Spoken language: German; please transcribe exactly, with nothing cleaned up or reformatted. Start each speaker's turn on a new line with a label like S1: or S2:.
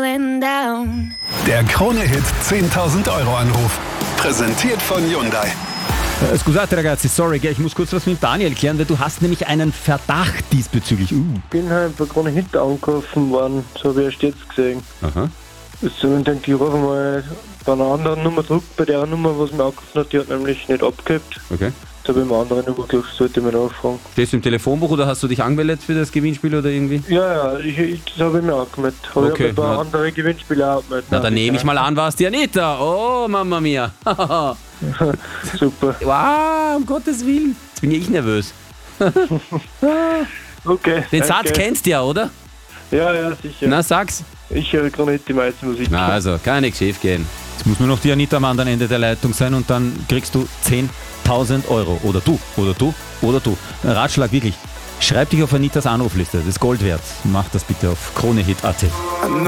S1: going down.
S2: Der Krone-Hit zehntausend Euro Anruf. Präsentiert von Hyundai.
S3: Äh, Scusate ragazzi, sorry, gell, ich muss kurz was mit Daniel klären, weil du hast nämlich einen Verdacht diesbezüglich. Uh.
S4: Ich bin halt bei Krone Hit angerufen worden, so habe ich erst jetzt gesehen.
S3: Aha.
S4: So, ich denke, ich rufe mal bei einer anderen Nummer zurück, bei der Nummer, was mir angerufen hat, die hat nämlich nicht abgehabt.
S3: Okay.
S4: Jetzt habe ich eine andere Nummer gedacht, sollte ich mir nachfragen.
S3: Stehst du im Telefonbuch oder hast du dich angemeldet für das Gewinnspiel oder irgendwie?
S4: Ja, ja, ich, ich, das habe ich mir angemeldet. Habe
S3: Okay,
S4: ich aber bei
S3: na-
S4: anderen Gewinnspielen auch angemeldet.
S3: Na, dann nehme ich mal an, war es die Anita. Oh, Mama mia.
S4: Super.
S3: Wow, um Gottes Willen. Jetzt bin ich nervös.
S4: Okay.
S3: Den
S4: danke.
S3: Satz kennst du ja, oder?
S4: Ja, ja, sicher.
S3: Na, sag's.
S4: Ich höre Krone Hit die meiste Musik.
S3: Na, also, kann nichts schief gehen. Jetzt muss nur noch die Anita am anderen Ende der Leitung sein und dann kriegst du zehntausend Euro. Oder du, oder du, oder du. Ein Ratschlag, wirklich. Schreib dich auf Anitas Anrufliste, das ist Gold wert. Mach das bitte auf kronehit punkt at.